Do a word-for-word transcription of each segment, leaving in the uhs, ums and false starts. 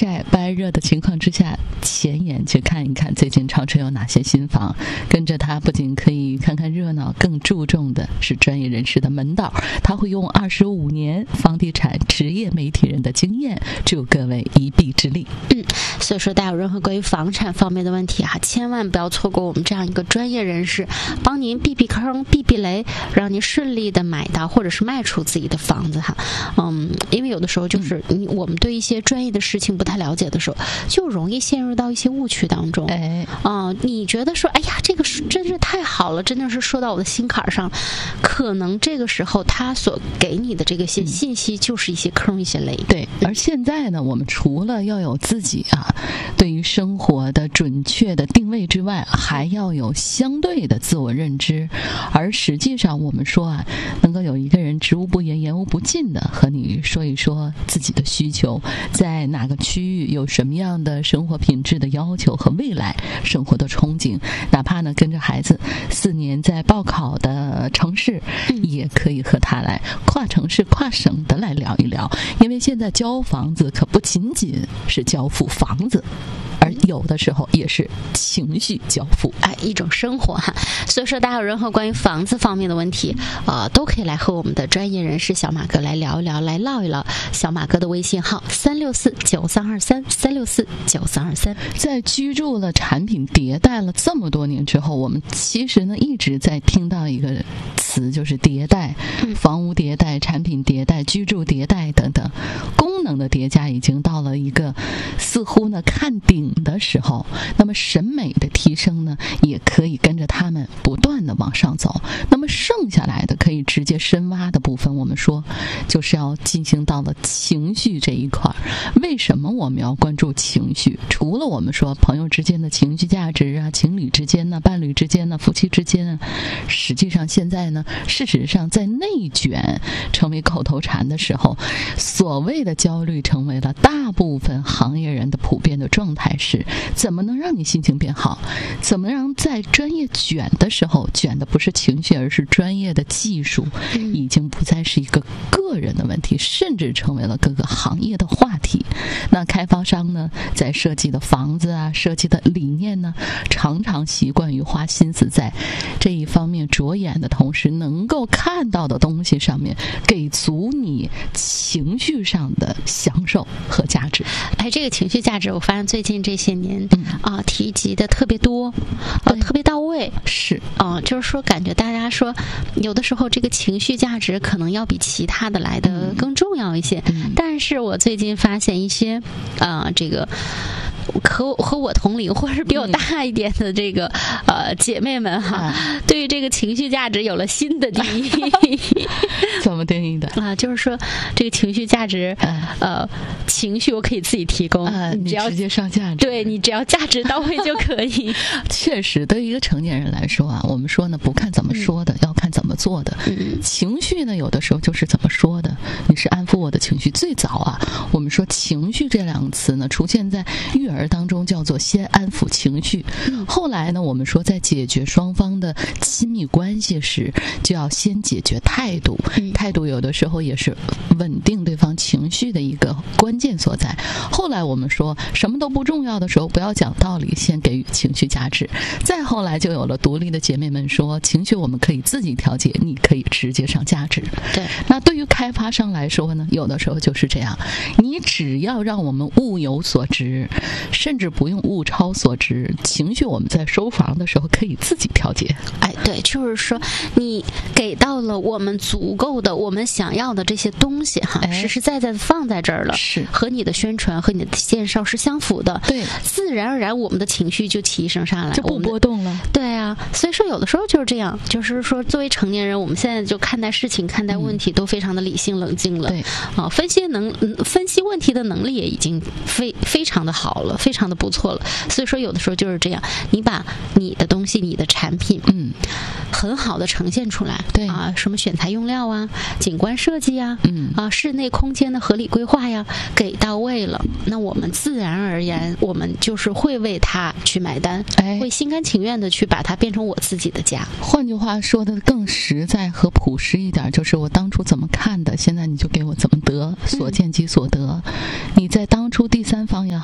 晒白热的情况之下，前沿去看一看最近长春有哪些新房，跟着他不仅可以看看热闹，更注重的是专业人士的门道。他会用二十五年房地产职业媒体人的经验，助各位一臂之力。 嗯，所以说大家有任何关于房产方面的问题哈，千万不要错过我们这样一个专业人士，帮您避避坑、避避雷，让您顺利的买到或者是卖出自己的房子哈。嗯，因为有的时候就是你我们对一些专业的事情不太了解的时候，就容易陷入到一些误区当中。 哎， 啊、呃，你觉得说，哎呀，这个真是太好了，真的是说到我的心坎上，可能这个时候他所给你的这个些信息就是一些坑、一些雷。 对，而现在呢，我们除了要有自己啊对于生活的准确的定位之外，还要有相对的自我认知。而实际上，我们说啊，能够有一个人知无不言、言无不尽的和你说一说自己的需求，在哪个区域有什么样的生活品质的要求和未来生活的憧憬，哪怕呢跟着孩子四年在报考的城市，也可以和他来跨城市、跨省的来聊一聊。因为现在交房子可不仅仅是交付房子，而有的时候也是情绪交付， 哎，一种生活哈。所以说，大家有任何关于房子方面的问题，呃，都可以来和我们的专业人士小马哥来聊一聊，来唠一唠。小马哥的微信号三六四九三二三三六四九三二三。 在居住了产品迭代了这么多年之后，我们其实呢一直在听到一个词，就是迭代，房屋迭代、产品迭代、居住迭代等等，功能的叠加已经到了一个似乎呢看顶的时候。那么审美的提升呢，也可以跟着他们不断的往上走。那么剩下来的可以直接深挖的部分，我们说就是要进行到了情绪这一块。为什么我们要关注情绪？除了我们说朋友之间的情绪价值啊，情侣之间呢、伴侣之间呢、夫妻之间啊，实际上现在呢，事实上在内卷成为口头禅的时候，所谓的焦虑成为了大部分行业人的普遍的状态。是怎么能让你心情变好？怎么让在专业卷的时候，卷的不是情绪，而是专业的技术，已经不再是一个个人的问题，甚至成为了各个行业的话题。那开发商呢，在设计的房子啊，设计的理念呢，常常习惯于花心思在这一方面着眼的同时，能够看到的东西上面给足你情绪上的享受和价值。 哎，这个情绪价值，我发现最近这些年啊、呃、提及的特别多，呃特别到位。 是啊、呃，就是说感觉大家说有的时候这个情绪价值可能要比其他的来的更重要一些。嗯、但是我最近发现一些啊、呃、这个。和和我同龄或者是比我大一点的这个、嗯、呃姐妹们哈、啊，对于这个情绪价值有了新的定义。 怎么定义的啊？就是说这个情绪价值， 啊、 呃，情绪我可以自己提供， 啊、 你只要你直接上价值， 对你只要价值到位就可以。 确实，对于一个成年人来说啊，我们说呢，不看怎么说的，嗯、要看怎么做的。 嗯、 情绪呢，有的时候就是怎么说的。你是安抚我的情绪。最早啊，我们说情绪这两个词呢，出现在育儿当中叫做先安抚情绪，后来呢我们说在解决双方的亲密关系时就要先解决态度，态度有的时候也是稳定对方情绪的一个关键所在。后来我们说什么都不重要的时候不要讲道理，先给予情绪价值。再后来就有了独立的姐妹们说情绪我们可以自己调节，你可以直接上价值。 对， 那对于开发商来说呢，有的时候就是这样，你只要让我们物有所值，甚至不用物超所值，情绪我们在收房的时候可以自己调节。 哎，对，就是说你给到了我们足够的我们想要的这些东西哈， 哎、 实实在在的放在这儿了， 是和你的宣传和你的介绍是相符的， 对， 自然而然我们的情绪就提升上来， 就不波动了。 对啊，所以说有的时候就是这样，就是说作为成年人，我们现在就看待事情、看待问题都非常的理性冷静了。 对啊，分析能分析问题的能力也已经非非常的好了，非常的不错了。所以说有的时候就是这样，你把你的东西、你的产品， 嗯， 很好的呈现出来。 对啊，什么选材用料啊、景观设计啊， 嗯啊，室内空间的合理规划呀，给到位了，那我们自然而然，我们就是会为它去买单， 哎， 会心甘情愿的去把它变成我自己的家。 换句话说的更实在和朴实一点，就是我当初怎么看的，现在你就给我怎么得，所见即所得。嗯、你在当初第三方也好。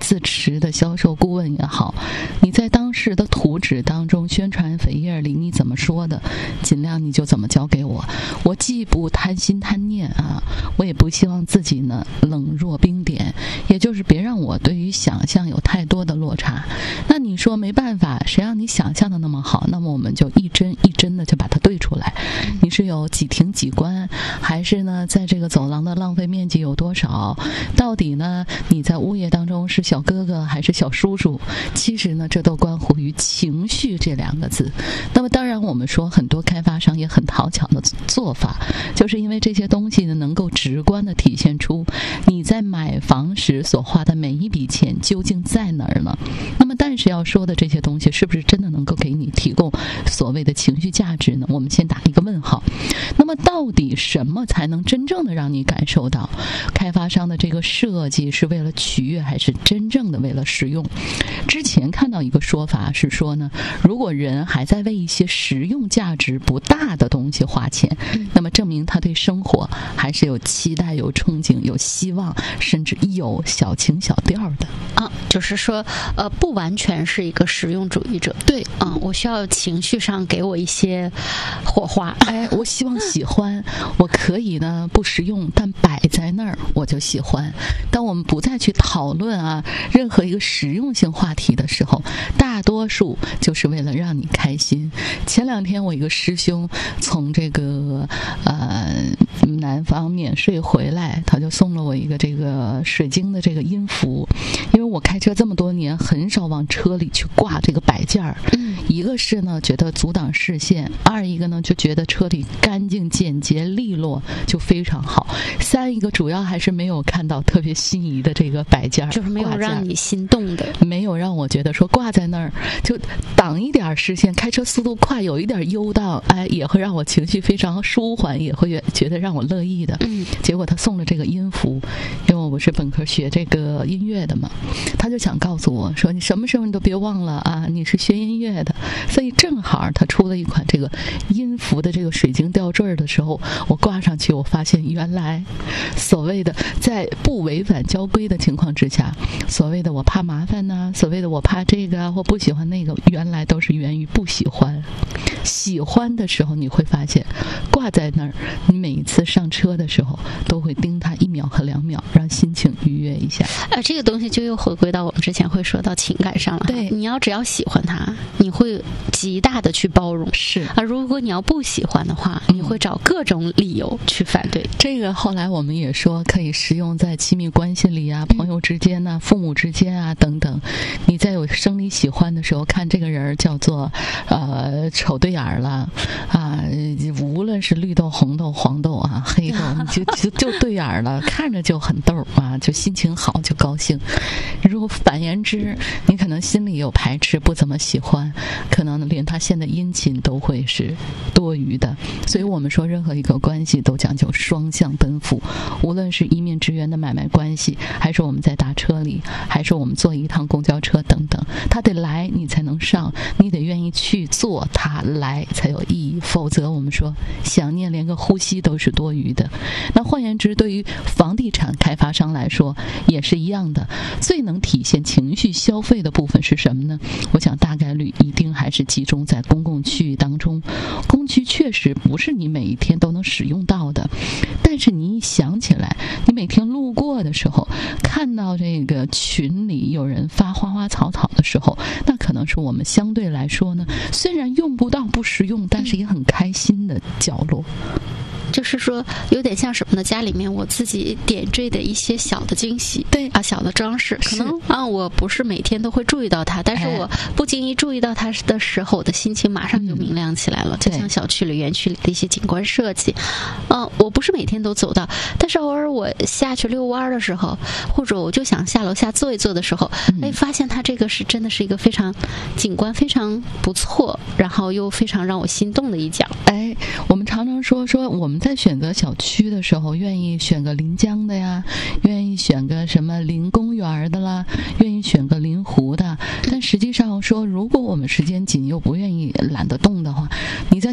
自持的销售顾问也好，你在当时的图纸当中、宣传扉页里你怎么说的，尽量你就怎么交给我。我既不贪心贪念啊，我也不希望自己呢冷若冰点，也就是别让我对于想象有太多的落差。那你说没办法，谁让你想象的那么好，那么我们就一针一针的就把它对出来。你是有几庭几关，还是呢在这个走廊的浪费面积有多少，到底呢你在物业当中是小哥哥还是小叔叔，其实呢这都关乎于情绪这两个字。那么当然我们说很多开发商也很讨巧的做法，就是因为这些东西呢能够直观的体现出你在买房时所花的每一笔钱究竟在哪儿呢。那么但是要说的这些东西是不是真的能够给你提供所谓的情绪价值呢？我们先打一个问号。那么到底什么才能真正的让你感受到开发商的这个设计是为了取悦还是真正的为了实用？之前看到一个说法是说呢，如果人还在为一些实用价值不大的东西花钱，那么证明他对生活还是有期待、有憧憬、有希望，甚至有小情小调的啊。就是说呃不完全是一个实用主义者。 对啊、嗯，我需要情绪上给我一些火花。 哎，我希望喜欢，我可以呢不实用，但摆在那儿我就喜欢。当我们不再去讨论啊任何一个实用性话题的时候，大多数就是为了让你开心。前两天我一个师兄从这个呃南方免税回来，他就送了我一个这个水晶的这个音符。因为我开车这么多年很少往车里去挂这个摆件儿，一个是呢觉得阻挡视线，二一个呢就觉得车里干净简洁利落就非常好，三一个主要还是没有看到特别心仪的这个摆件儿， 就是没有让你心动的， 没有让我觉得说挂在那儿就挡一点视线，开车速度快有一点悠荡，哎，也会让我情绪非常舒缓，也会觉得让我乐意的。 嗯， 结果他送了这个音符，因为我是本科学这个音乐的嘛，他就想告诉我说你什么时候你都别忘了啊，你是学音乐的。所以正好他出了一款这个音符的这个水晶吊坠的时候，我挂上去，我发现原来所谓的在不违反交规的情况之下，所谓的我怕麻烦呢、啊，所谓的我怕这个或不喜欢那个，原来都是源于不喜欢。喜欢的时候你会发现挂在那儿，你每一次上车的时候都会盯它一秒和两秒，让心情愉悦一下。 啊，这个东西就又回归到我们之前会说到情感上了。 对， 你要只要喜欢它，你会极大的去包容。 是啊，如果你要不喜欢的话，你会找各种理由去反对。 这个后来我们也说可以适用在亲密关系里啊，朋友之间呐、啊、父母之间啊等等。你在有生理喜欢的时候，看这个人叫做呃丑对眼了啊，无论是绿豆、红豆、黄豆啊、黑豆，你就就就对眼了，看着就很逗啊，就心情好，就高兴。如果反言之，你可能心里有排斥，不怎么喜欢，可能连他现在殷勤都会是多余的。所以我们说任何一个关系都讲究双向奔赴，无论是一面之缘的买卖关系，还是我们在打车里，还是我们坐一趟公交车等等，他得来你才能上，你得愿意去做，他来才有意义，否则我们说想念连个呼吸都是多余的。那换言之，对于房地产开发商来说也是一样的，最能体现情绪消费的部分是什么呢？我想大概率一定还是集中在公共区域当中。公区确实不是你每一天都能使用到的，但是你一想起来，你每天路过的时候，看到这个群里有人发花花草草的时候，那可能是我们相对来说呢，虽然用不到不实用，但是也很开心的角落。 就是说有点像什么呢？家里面我自己点缀的一些小的惊喜， 对啊，小的装饰，可能啊我不是每天都会注意到它，但是我不经意注意到它的时候，我的心情马上就明亮起来了。嗯、就像小区里、园区里的一些景观设计，嗯、呃，我不是每天都走到，但是偶尔我下去遛弯的时候，或者我就想下楼下坐一坐的时候，嗯、哎，发现它这个是真的是一个非常景观非常不错，然后又非常让我心动的一角。 哎，我们常常说说我们在选择小区的时候，愿意选个临江的呀，愿意选个什么临公园的啦，愿意选个临湖的。但实际上说，如果我们时间紧又不愿意懒得动的话，你在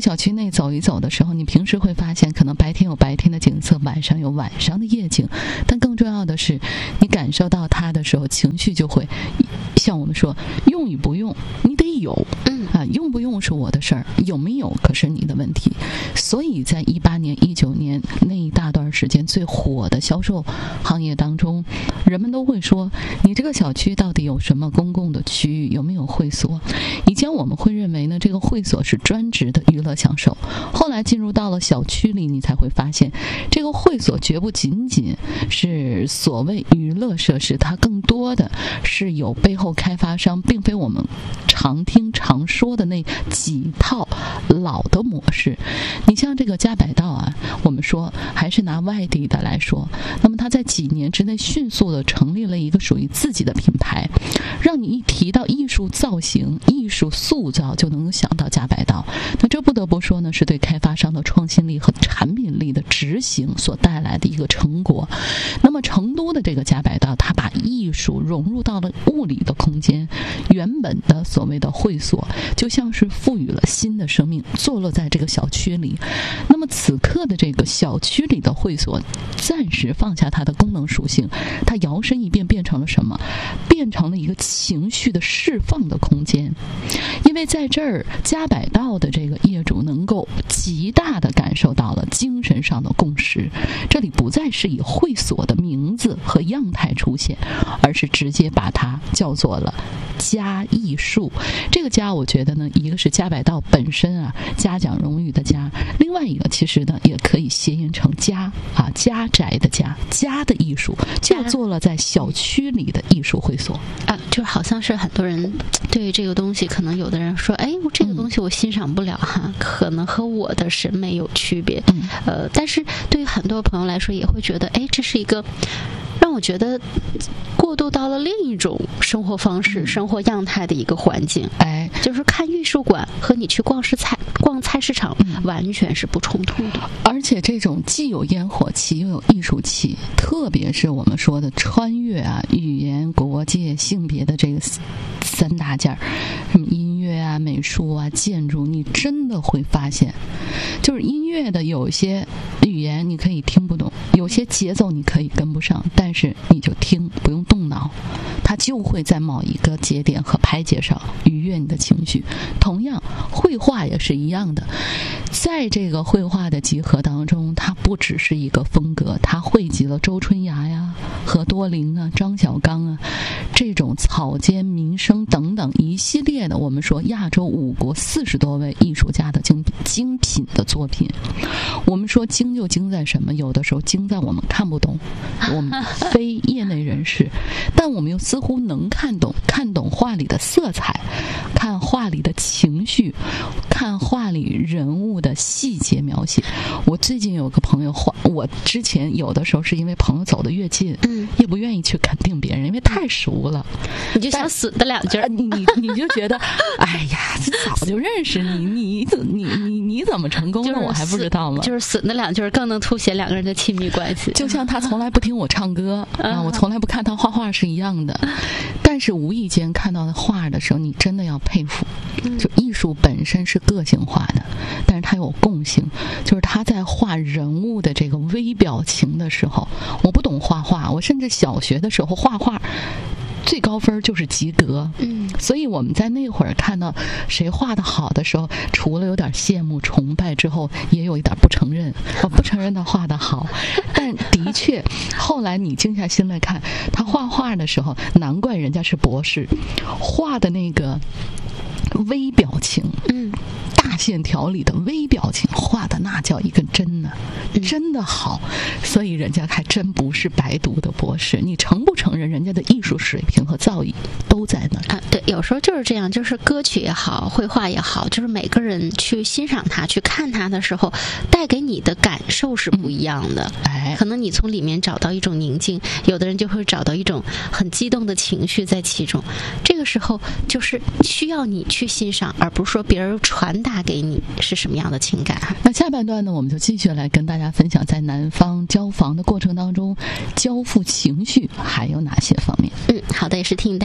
小区内走一走的时候，你平时会发现，可能白天有白天的景色，晚上有晚上的夜景，但更重要的是，你感受到它的时候，情绪就会像我们说，用与不用，你得有，嗯啊，用不用是我的事儿，有没有可是你的问题。所以在一八年、一九年那一大段时间最火的销售行业当中，人们都会说，你这个小区到底有什么公共的区域，有没有会所？以前我们会认为呢，这个会所是专职的娱乐享受，后来进入到了小区里，你才会发现，这个会所绝不仅仅是所谓娱乐设施，它更多的是有背后开发商，并非我们常听常说的那几套老的模式。你像这个嘉百道啊，我们说还是拿外地的来说，那么它在几年之内迅速的成立了一个属于自己的品牌，让你一提到艺术造型、艺术塑造就能想到嘉百道。那这不得不说呢，是对开发商的创新力和产品力的执行所带来的一个成果。那么成都的这个嘉百道，它把艺术融入到了物理的空间，原本的所谓的会所就像是赋予了新的生命，坐落在这个小区里。那么此刻的这个小区里的会所暂时放下它的功能属性，它摇身一变变成了什么？变成了一个情绪的释放的空间。因为在这儿嘉百道的这个业主能够极大的感受到了精神上的共识，这里不再是以会所的名字和样态出现，而是直接把它叫做了嘉艺术。这个嘉，我觉得呢，一个是嘉百道本身啊，嘉奖荣誉的嘉，另外一个其实呢也可以谐音成家啊，家宅的家，家的艺术，就做了在小区里的艺术会所啊，就好像是很多人对于这个东西，可能有的人说，哎，这个东西我欣赏不了哈，嗯、可能和我的审美有区别，嗯，呃，但是对于很多朋友来说，也会觉得，哎，这是一个让我觉得过渡到了另一种生活方式、嗯、生活样态的一个环境。哎，就是看艺术馆和你去逛市菜、逛菜市场、嗯、完全是不冲突的。 而且这种既有烟火气又有艺术气，特别是我们说的穿越啊、语言、国界、性别的这个三大件儿，什么音乐啊、美术啊、建筑，你真的会发现，就是音乐的有些语言你可以听不懂，有些节奏你可以跟不上，但是你就听，不用动脑，它就会在某一个节点和拍节上愉悦你的情绪。同样，绘画也是一样的，在这个绘画的集合当中，它不只是一个风格，它汇集了周春芽呀、何多灵啊、张小刚啊这种草间弥生等等一系列的，我们说亚洲五国四十多位艺术家的精精品的作品。我们说精就精在什么？有的时候精在我们看不懂，我们非业内人士，但我们又似乎能看懂，看懂画里的色彩，看画里的情绪，看画里人物的细节描写。我最近有个朋友画，我之前有的时候是因为朋友走得越近，嗯，也不愿意去肯定别人，因为太熟了， 你就想损他两句， 你你你就觉得，哎呀，早就认识你，你你你你怎么成功的，我还不知道吗？ 就是损那两句更能凸显两个人的亲密关系。 就像他从来不听我唱歌啊，我从来不看他画画是一样的。但是无意间看到画的时候，你真的要佩服。就艺术本身是个性化的，但是它有共性，就是他在画人物的这个微表情的时候，我不懂画画，我甚至小学的时候画画最高分就是及格，嗯，所以我们在那会儿看到谁画得好的时候，除了有点羡慕崇拜之后，也有一点不承认，我不承认他画得好，但的确后来你静下心来看他画画的时候，难怪人家是博士，画的那个微表情，嗯，大线条里的微表情画的那叫一个真呢，真的好，所以人家还真不是白读的博士。你承不承认人家的艺术水平和造诣都在那儿啊？对，有时候就是这样，就是歌曲也好，绘画也好，就是每个人去欣赏它、去看它的时候，带给你的感受是不一样的。嗯、哎，可能你从里面找到一种宁静，有的人就会找到一种很激动的情绪在其中。这个时候就是需要你去欣赏，而不是说别人传达给你是什么样的情感。 那下半段呢，我们就继续来跟大家分享，在男方交房的过程当中，交付情绪还有哪些方面？ 嗯，好的，也是提醒大家有任何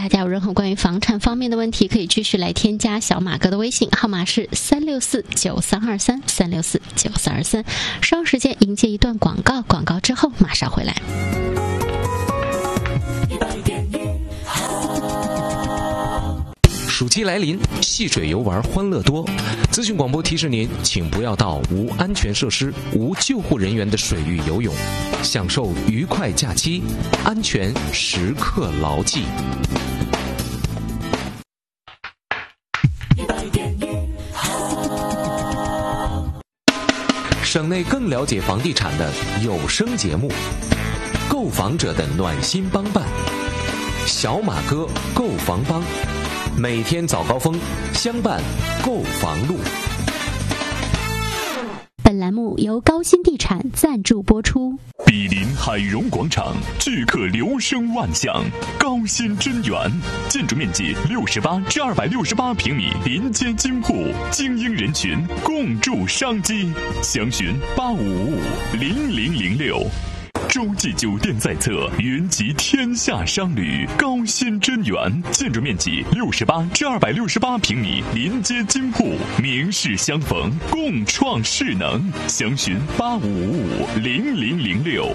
何关于房产方面的问题，可以继续来添加小马哥的微信，号码是三六四九三二三三六四九三二三。稍时间迎接一段广告，广告之后马上回来。 暑期来临，戏水游玩欢乐多。资讯广播提示您，请不要到无安全设施、无救护人员的水域游泳，享受愉快假期，安全时刻牢记。省内更了解房地产的有声节目，购房者的暖心帮办，小马哥购房帮。每天早高峰相伴购房路。 本栏目由高新地产赞助播出。 毗邻海荣广场，聚客流声万象。高新真源，建筑面积六十八至二百六十八平米，临街金铺，精英人群共筑商机。详询八五五五零零零六。洲际酒店在侧，云集天下商旅。高新真源，建筑面积六十八至二百六十八平米，临街金铺，名士相逢，共创势能。详询八五五五零零零六。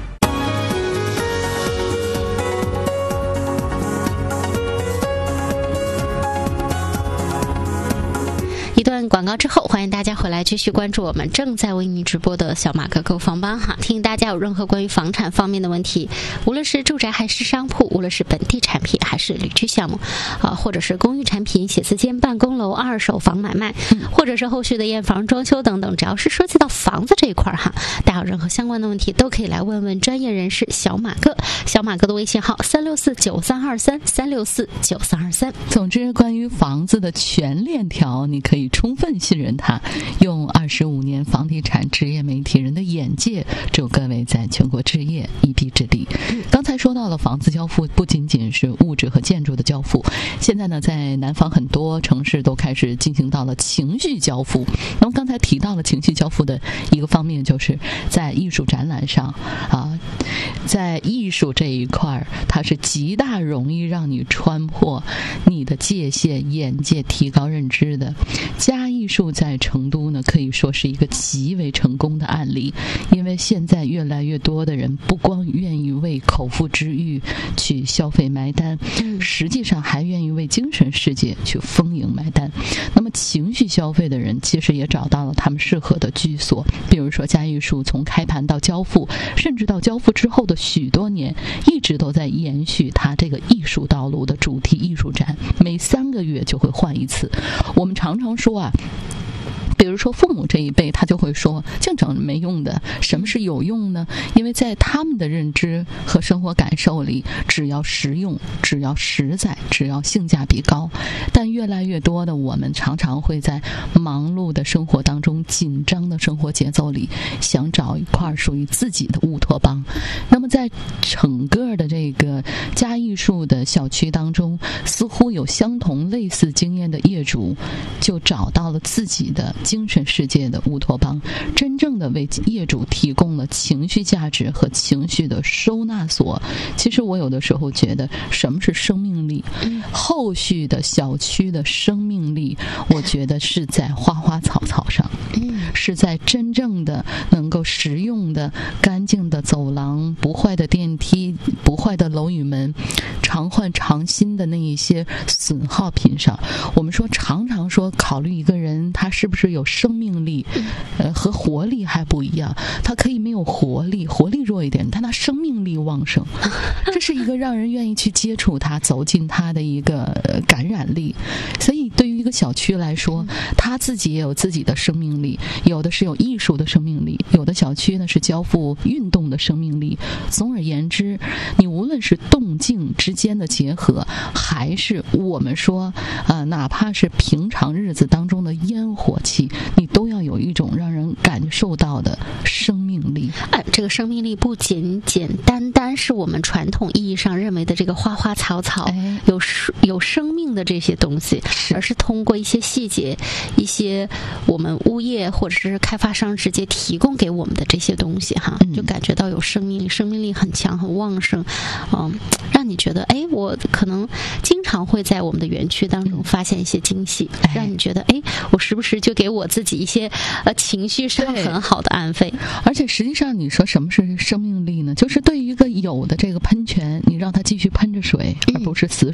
一段广告之后，欢迎大家回来继续关注我们正在为您直播的小马哥购房帮哈。听大家有任何关于房产方面的问题，无论是住宅还是商铺，无论是本地产品还是旅居项目啊，或者是公寓产品、写字间、办公楼、二手房买卖，或者是后续的验房、装修等等，只要是涉及到房子这一块哈，大家有任何相关的问题都可以来问问专业人士小马哥。小马哥的微信号三六四九三二三三六四九三二三。 总之，关于房子的全链条，你可以充分信任他，用二十五年房地产职业媒体人的眼界，祝各位在全国置业一臂之力。刚才说到了房子交付不仅仅是物质和建筑的交付，现在呢，在南方很多城市都开始进行到了情绪交付。那么刚才提到了情绪交付的一个方面，就是在艺术展览上啊，在艺术这一块，它是极大容易让你穿破你的界限、眼界，提高认知的。嘉艺术在成都呢，可以说是一个极为成功的案例，因为现在越来越多的人不光愿意为口腹之欲去消费买单，实际上还愿意为精神世界去丰盈买单。那么情绪消费的人其实也找到了他们适合的居所，比如说嘉艺术从开盘到交付，甚至到交付之后的许多年，一直都在延续它这个艺术道路的主题艺术展，每三个月就会换一次。我们常常说啊，比如说父母这一辈，他就会说净整没用的。什么是有用呢？因为在他们的认知和生活感受里，只要实用，只要实在，只要性价比高。但越来越多的我们常常会在忙碌的生活当中，紧张的生活节奏里，想找一块属于自己的乌托邦。那么在整个的这个嘉艺术的小区当中，似乎有相同类似经验的业主就找到了自己的精神世界的乌托邦，真正的为业主提供了情绪价值和情绪的收纳所。其实我有的时候觉得，什么是生命力？后续的小区的生命力，我觉得是在花花草草上，是在真正的能够实用的、干净的走廊、不坏的电梯、不坏的楼宇门、常换常新的那一些损耗品上。我们说常常说考虑一个人他是不是有生命力，呃，和活力还不一样。他可以没有活力，活力弱一点，但他生命力旺盛，这是一个让人愿意去接触他、走进他的一个感染力。所以对于一个小区来说，他自己也有自己的生命力，有的是有艺术的生命力，有的小区呢是交付运动的生命力。总而言之，你无论是动静之间的结合，还是我们说呃，哪怕是平常日子当中的烟火气，你都要有一种让人感受到的生命力。 呃，这个生命力不简简单单是我们传统意义上认为的这个花花草草，哎、有有生命的这些东西， 而是通过一些细节，一些我们物业或者是开发商直接提供给我们的这些东西哈，就感觉到有生命力，生命力很强很旺盛，嗯，让你觉得哎，我可能经常会在我们的园区当中发现一些惊喜，嗯、让你觉得哎，我时不时就给我自己一些呃情绪上很好的安慰。 而且实际上，你说什么是生命力呢？就是对于一个有的这个喷泉，你让它继续喷着水，嗯、而不是死水。